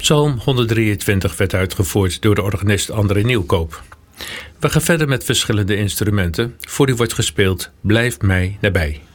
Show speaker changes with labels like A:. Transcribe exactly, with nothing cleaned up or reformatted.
A: Psalm honderddrieëntwintig werd uitgevoerd door de organist André Nieuwkoop. We gaan verder met verschillende instrumenten. Voor u wordt gespeeld Blijf mij nabij.